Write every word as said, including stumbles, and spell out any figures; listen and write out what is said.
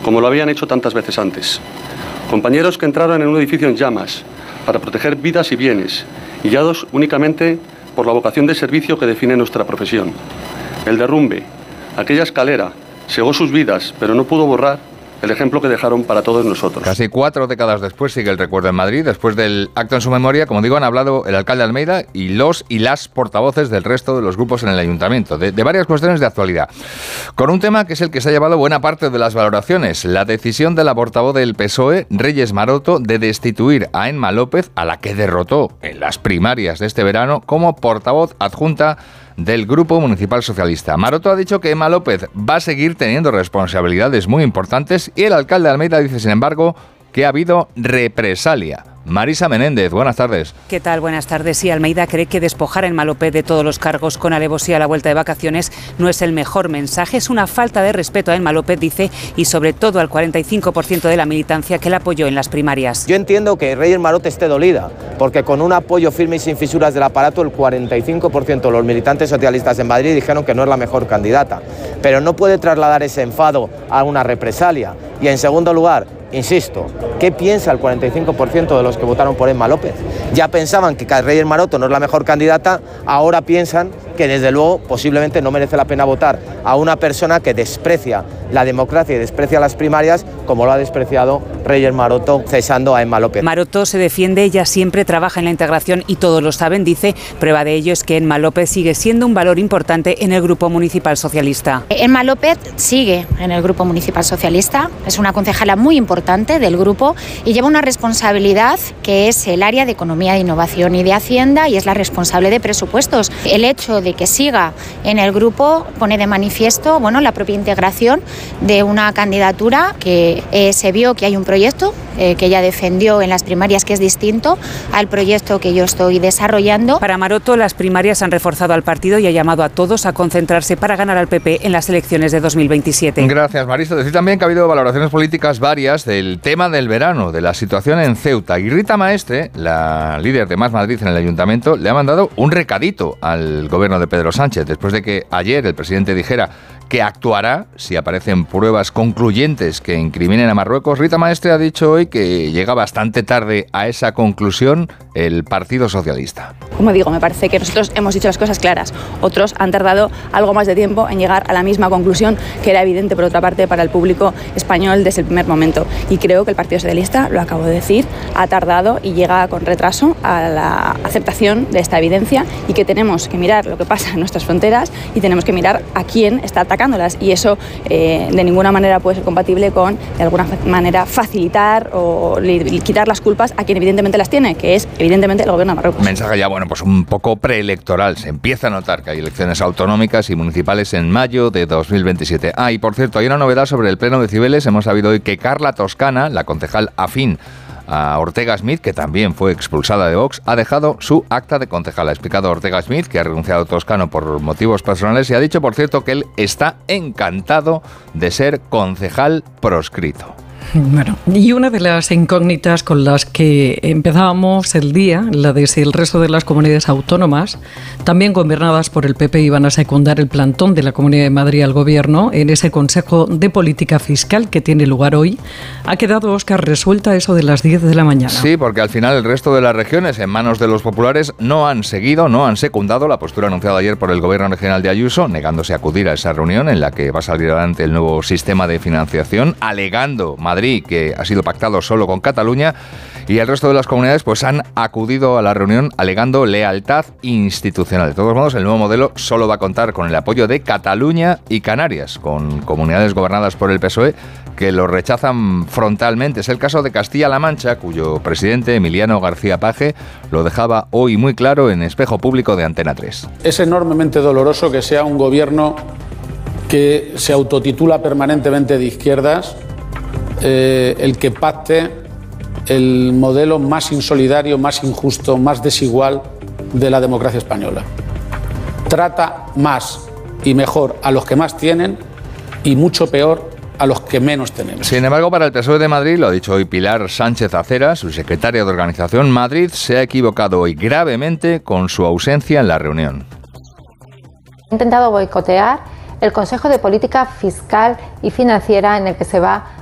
como lo habían hecho tantas veces antes. Compañeros que entraron en un edificio en llamas para proteger vidas y bienes, guiados únicamente por la vocación de servicio que define nuestra profesión. El derrumbe, aquella escalera, cegó sus vidas, pero no pudo borrar el ejemplo que dejaron para todos nosotros. Casi cuatro décadas después sigue el recuerdo en Madrid. Después del acto en su memoria, como digo, han hablado el alcalde Almeida y los y las portavoces del resto de los grupos en el ayuntamiento, de, de varias cuestiones de actualidad. Con un tema que es el que se ha llevado buena parte de las valoraciones, la decisión de la portavoz del P S O E, Reyes Maroto, de destituir a Emma López, a la que derrotó en las primarias de este verano, como portavoz adjunta del Grupo Municipal Socialista. Maroto ha dicho que Emma López va a seguir teniendo responsabilidades muy importantes y el alcalde de Almeida dice, sin embargo, que ha habido represalia. Marisa Menéndez, buenas tardes. ¿Qué tal? Buenas tardes. Sí, Almeida cree que despojar a Emma López de todos los cargos con alevosía a la vuelta de vacaciones no es el mejor mensaje, es una falta de respeto a Emma López, dice, y sobre todo al cuarenta y cinco por ciento de la militancia que la apoyó en las primarias. Yo entiendo que Reyes Maroto esté dolida, porque con un apoyo firme y sin fisuras del aparato, el cuarenta y cinco por ciento de los militantes socialistas en Madrid dijeron que no es la mejor candidata. Pero no puede trasladar ese enfado a una represalia. Y en segundo lugar, insisto, ¿qué piensa el cuarenta y cinco por ciento de los que votaron por Emma López? Ya pensaban que Reyes Maroto no es la mejor candidata, ahora piensan que desde luego posiblemente no merece la pena votar a una persona que desprecia la democracia y desprecia las primarias, como lo ha despreciado Reyes Maroto cesando a Emma López. Maroto se defiende, ella siempre trabaja en la integración y todos lo saben, dice. Prueba de ello es que Emma López sigue siendo un valor importante en el Grupo Municipal Socialista. Emma López sigue en el Grupo Municipal Socialista, es una concejala muy importante del grupo y lleva una responsabilidad que es el área de Economía, de Innovación y de Hacienda, y es la responsable de presupuestos. El hecho de que siga en el grupo pone de manifiesto, bueno, la propia integración de una candidatura que eh, se vio que hay un proyecto eh, que ella defendió en las primarias que es distinto al proyecto que yo estoy desarrollando. Para Maroto, las primarias han reforzado al partido y ha llamado a todos a concentrarse para ganar al P P en las elecciones de dos mil veintisiete. Gracias, Marisa. Decir también que ha habido valoraciones políticas varias del tema del verano, de la situación en Ceuta. Y Rita Maestre, la líder de Más Madrid en el ayuntamiento, le ha mandado un recadito al gobierno de Pedro Sánchez, después de que ayer el presidente dijera que actuará si aparecen pruebas concluyentes que incriminen a Marruecos. Rita Maestre ha dicho hoy que llega bastante tarde a esa conclusión el Partido Socialista. Como digo, me parece que nosotros hemos dicho las cosas claras. Otros han tardado algo más de tiempo en llegar a la misma conclusión, que era evidente, por otra parte, para el público español desde el primer momento. Y creo que el Partido Socialista, lo acabo de decir, ha tardado y llega con retraso a la aceptación de esta evidencia, y que tenemos que mirar lo que pasa en nuestras fronteras y tenemos que mirar a quién está atacándolas. Y eso eh, de ninguna manera puede ser compatible con, de alguna manera, facilitar o quitar las culpas a quien evidentemente las tiene, que es evidentemente el gobierno de Marruecos. Mensaje ya, bueno, pues un poco preelectoral. Se empieza a notar que hay elecciones autonómicas y municipales en mayo de dos mil veintisiete. Ah, y por cierto, hay una novedad sobre el pleno de Cibeles. Hemos sabido hoy que Carla Toscana, la concejal afín a Ortega Smith, que también fue expulsada de Vox, ha dejado su acta de concejal. Ha explicado Ortega Smith que ha renunciado a Toscano por motivos personales y ha dicho, por cierto, que él está encantado de ser concejal proscrito. Bueno, y una de las incógnitas con las que empezábamos el día, la de si el resto de las comunidades autónomas, también gobernadas por el P P, iban a secundar el plantón de la Comunidad de Madrid al Gobierno en ese Consejo de Política Fiscal que tiene lugar hoy, ha quedado, Óscar, resuelta a eso de las diez de la mañana. Sí, porque al final el resto de las regiones en manos de los populares no han seguido, no han secundado la postura anunciada ayer por el Gobierno regional de Ayuso, negándose a acudir a esa reunión en la que va a salir adelante el nuevo sistema de financiación, alegando Madrid que ha sido pactado solo con Cataluña, y el resto de las comunidades pues han acudido a la reunión alegando lealtad institucional. De todos modos, el nuevo modelo solo va a contar con el apoyo de Cataluña y Canarias, con comunidades gobernadas por el P S O E que lo rechazan frontalmente. Es el caso de Castilla-La Mancha, cuyo presidente, Emiliano García Paje, lo dejaba hoy muy claro en Espejo Público de Antena tres. Es enormemente doloroso que sea un gobierno que se autotitula permanentemente de izquierdas Eh, el que pacte el modelo más insolidario, más injusto, más desigual de la democracia española. Trata más y mejor a los que más tienen y mucho peor a los que menos tenemos. Sin embargo, para el P S O E de Madrid, lo ha dicho hoy Pilar Sánchez Acera, su secretaria de organización, Madrid se ha equivocado hoy gravemente con su ausencia en la reunión. He intentado boicotear el Consejo de Política Fiscal y Financiera en el que se va